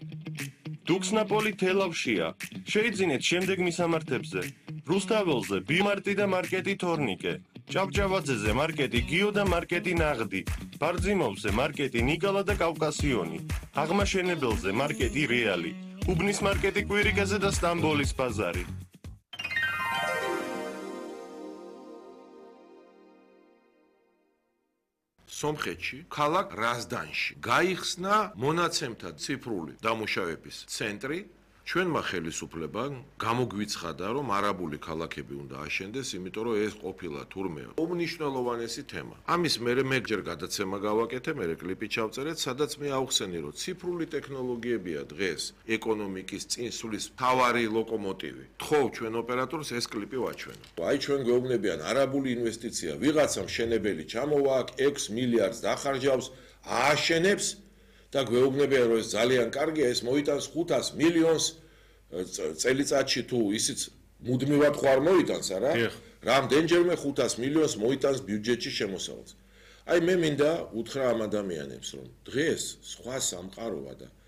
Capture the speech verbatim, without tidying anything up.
დუქსნაპოლი თელავშია. შეიძინეთ შემდეგ მისამართებზე. რუსთაველზე ბიმარტი და მარკეტი თორნიკე. ჭავჭავაძეზე მარკეტი გიო და მარკეტი ნაღდი. ბარძიმოვზე მარკეტი ნიკალა და კავკასიონი. აღმაშენებელზე მარკეტი რეალი. უბნის მარკეტი კვირიკაზე და სტამბოლის ბაზარი. სომხეთში, ქალაქ რაზდანში გაიხსნა მონაცემთა ციფრული დამუშავების ცენტრი. ჩვენმა ხელისუფლებამ გამოგვიცხადა, რომ არაბული ქალაქები უნდა აშენდეს, იმიტომ რომ ეს ყოფილა თურმე უმნიშვნელოვანესი თემა. ამის მერე მე ჯერ გადაცემა გავაკეთე, მერე კლიპი ჩავწერეთ, სადაც მე ავხსენი, რომ ციფრული ტექნოლოგიებია დღეს ეკონომიკის წინსვლის მთავარი ლოკომოტივი. თხოვ ჩვენ ოპერატორს ეს კლიპი ვაჩვენო. აი ჩვენ გვეუბნებიან არაბული ინვესტიცია, ვიღაცა მშენებელი ჩამოვა აქ ექვს მილიარდს დახარჯავს, ააშენებს და გვეუბნებიან, რომ ეს ძალიან კარგია, ეს მოიტანს ხუთას მილიონს წელიწადში თუ ისიც მუდმივად ხო არ მოიტანს, არა? რამდენჯერმე ხუთას მილიონს მოიტანს ბიუჯეტში შემოსავალს. აი მე მინდა უთხრა ამ ადამიანებს, რომ დღეს სხვა სამყაროა და